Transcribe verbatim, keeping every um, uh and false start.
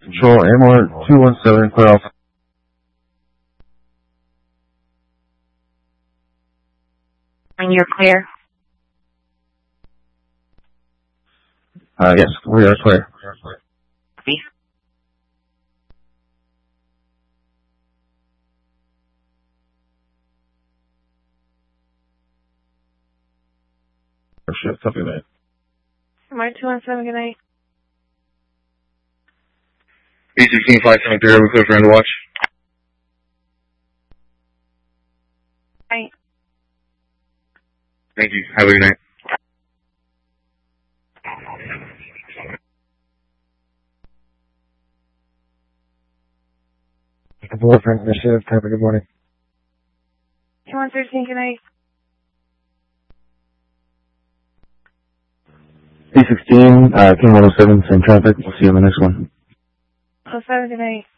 Control, Airmore two one seven, clear off. And you're clear. Uh, yes, we are clear. Copy. Oh shit, copy that. Mark two one seven, good night. B sixteen five seven three, we clear for end watch. Night. Thank you. Have a good night. Boyfriend initiative, have a good morning. two one thirteen, good night. B sixteen, uh, King one oh seven, same traffic. We'll see you on the next one. oh seven, good night.